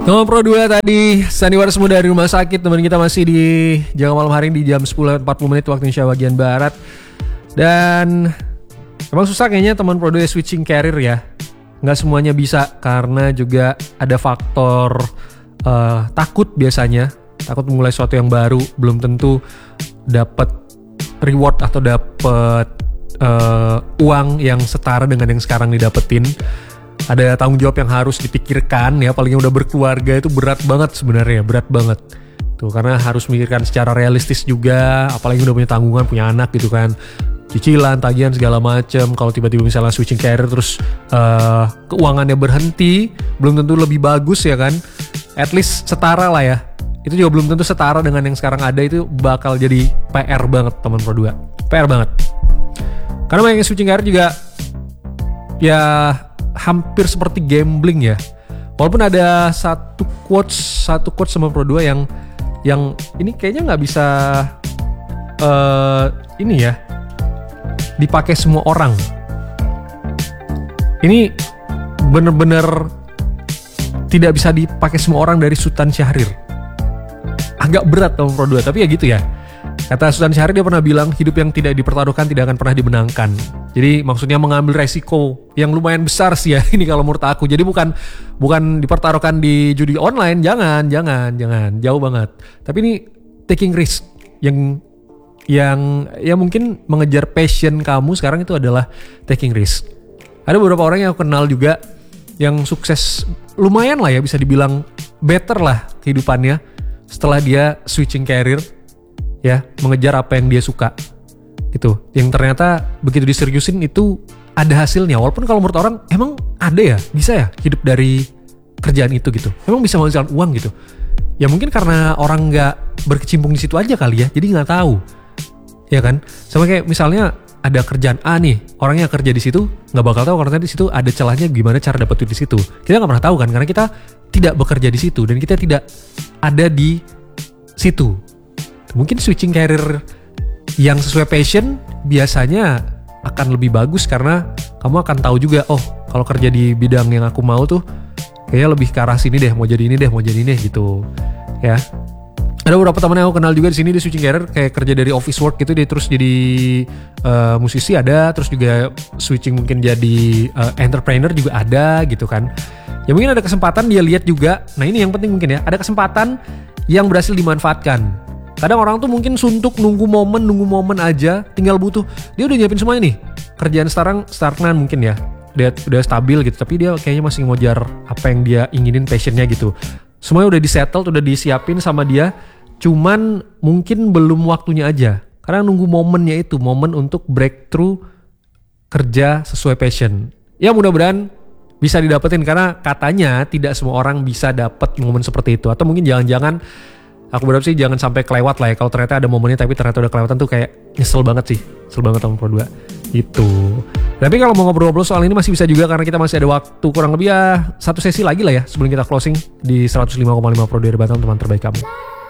Nomor Pro 2 tadi sandiwara semua dari rumah sakit. Teman kita masih di Jaga Malam hari ini di jam 10.40 waktu Indonesia bagian Barat. Dan emang susah kayaknya teman Pro 2 switching career ya. Nggak semuanya bisa karena juga ada faktor takut biasanya. Takut memulai sesuatu yang baru, belum tentu dapat reward atau dapat uang yang setara dengan yang sekarang didapetin. Ada tanggung jawab yang harus dipikirkan ya, apalagi udah berkeluarga itu berat banget sebenarnya, berat banget tuh, karena harus memikirkan secara realistis juga, apalagi udah punya tanggungan, punya anak gitu kan, cicilan, tagihan segala macem. Kalau tiba-tiba misalnya switching career terus keuangannya berhenti, belum tentu lebih bagus ya kan, at least setara lah ya, itu juga belum tentu setara dengan yang sekarang ada. Itu bakal jadi PR banget teman Pro 2, PR banget, karena yang switching career juga ya hampir seperti gambling ya. Walaupun ada satu quotes sama Pro 2 yang ini kayaknya nggak bisa ini ya dipakai semua orang. Ini bener-bener tidak bisa dipakai semua orang dari Sultan Syahrir. Agak berat sama Pro 2, tapi ya gitu ya. Kata Sultan Syahrir, dia pernah bilang hidup yang tidak dipertaruhkan tidak akan pernah dimenangkan. Jadi maksudnya mengambil resiko yang lumayan besar sih ya ini kalau menurut aku. Jadi bukan dipertaruhkan di judi online, jangan jauh banget. Tapi ini taking risk yang ya mungkin mengejar passion kamu sekarang itu adalah taking risk. Ada beberapa orang yang aku kenal juga yang sukses lumayan lah ya, bisa dibilang better lah kehidupannya setelah dia switching career ya, mengejar apa yang dia suka gitu, yang ternyata begitu diseriusin itu ada hasilnya. Walaupun kalau menurut orang emang ada ya, bisa ya hidup dari kerjaan itu gitu, emang bisa menghasilkan uang gitu ya. Mungkin karena orang nggak berkecimpung di situ aja kali ya, jadi nggak tahu ya kan. Sama kayak misalnya ada kerjaan A nih, orangnya kerja di situ nggak bakal tahu karena di situ ada celahnya gimana cara dapet duit di situ. Kita nggak pernah tahu kan, karena kita tidak bekerja di situ dan kita tidak ada di situ. Mungkin switching career yang sesuai passion biasanya akan lebih bagus, karena kamu akan tahu juga, oh kalau kerja di bidang yang aku mau tuh kayaknya lebih ke arah sini deh, mau jadi ini deh gitu ya. Ada beberapa teman yang aku kenal juga di sini, dia switching career kayak kerja dari office work gitu, dia terus jadi musisi ada, terus juga switching mungkin jadi entrepreneur juga ada gitu kan. Ya mungkin ada kesempatan dia lihat juga. Nah ini yang penting mungkin ya, ada kesempatan yang berhasil dimanfaatkan. Kadang orang tuh mungkin suntuk nunggu momen aja, tinggal butuh. Dia udah nyiapin semuanya nih. Kerjaan sekarang stagnan mungkin ya. Dia udah stabil gitu, tapi dia kayaknya masih ngejar apa yang dia inginin, passionnya gitu. Semuanya udah disettle, udah disiapin sama dia. Cuman mungkin belum waktunya aja. Karena nunggu momennya itu, momen untuk breakthrough kerja sesuai passion. Ya mudah-mudahan bisa didapetin, karena katanya tidak semua orang bisa dapet momen seperti itu. Atau mungkin jangan-jangan, aku berharap sih jangan sampai kelewat lah ya. Kalau ternyata ada momennya tapi ternyata udah kelewatan tuh kayak nyesel banget sih. Nyesel banget sama Pro 2 itu. Tapi kalau mau ngobrol-ngobrol soal ini masih bisa juga, karena kita masih ada waktu kurang lebih ya satu sesi lagi lah ya sebelum kita closing di 105,5 Pro 2 dari Batam, teman terbaik kamu.